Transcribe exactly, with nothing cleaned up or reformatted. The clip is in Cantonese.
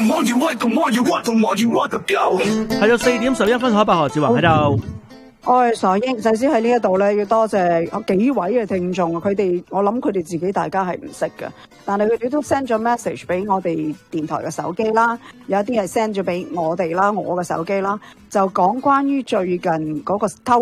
more you want, the more you want, the more you want the 標。 係到四點十一分，海伯何志宏喺度。 我係傻英，首先喺呢一度咧，要多謝幾位嘅聽眾，佢哋我諗佢哋自己大家係唔識嘅，但係佢哋都 send 咗 message 俾我哋電台嘅手機啦，有啲係 send 咗俾我哋啦，我嘅手機啦，就講關於最近嗰個偷